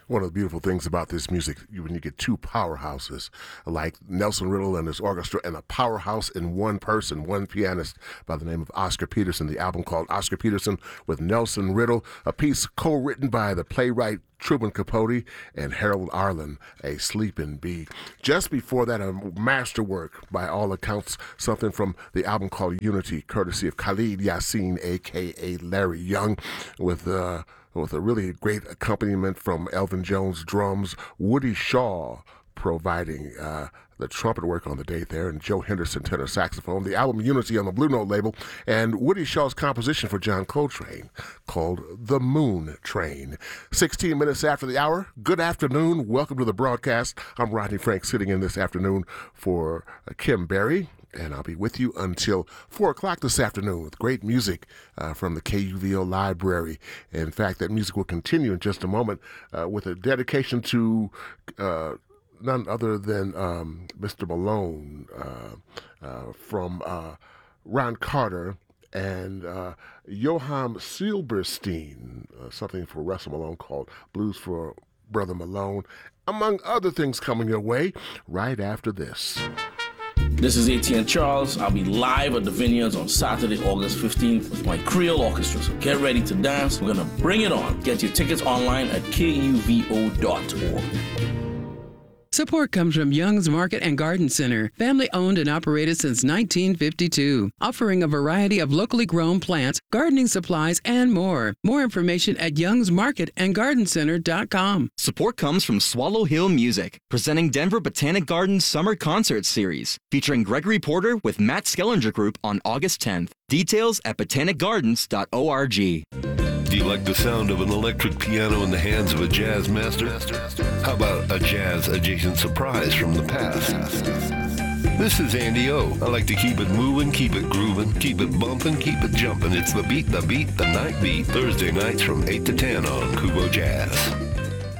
One of the beautiful things about this music, when you get two powerhouses like Nelson Riddle and his orchestra, and a powerhouse in one person, one pianist by the name of Oscar Peterson. The album called Oscar Peterson with Nelson Riddle, a piece co-written by the playwright Truman Capote and Harold Arlen, A Sleeping Bee. Just before that, a masterwork by all accounts, something from the album called Unity, courtesy of Khalid Yassine, a.k.a. Larry Young, with a really great accompaniment from Elvin Jones drums, Woody Shaw providing the trumpet work on the date there, and Joe Henderson tenor saxophone. The album Unity on the Blue Note label, and Woody Shaw's composition for John Coltrane called The Moon Train. 16 minutes after the hour. Good afternoon. Welcome to the broadcast. I'm Rodney Frank, sitting in this afternoon for Kim Berry, and I'll be with you until 4 o'clock this afternoon with great music from the KUVO library. In fact, that music will continue in just a moment with a dedication to none other than Mr. Malone from Ron Carter and Johann Silberstein, something for Russell Malone called Blues for Brother Malone, among other things coming your way right after this. This is ATN Charles. I'll be live at the Vineyards on Saturday, August 15th with my Creole Orchestra. So get ready to dance. We're going to bring it on. Get your tickets online at kuvo.org. Support comes from Young's Market and Garden Center, family owned and operated since 1952, offering a variety of locally grown plants, gardening supplies, and more. More information at youngsmarketandgardencenter.com. Support comes from Swallow Hill Music, presenting Denver Botanic Gardens Summer Concert Series, featuring Gregory Porter with Matt Skellinger Group on August 10th. Details at botanicgardens.org. Do you like the sound of an electric piano in the hands of a jazz master? How about a jazz-adjacent surprise from the past? This is Andy O. I like to keep it moving, keep it grooving, keep it bumping, keep it jumping. It's the beat, the night beat, Thursday nights from 8 to 10 on Kubo Jazz.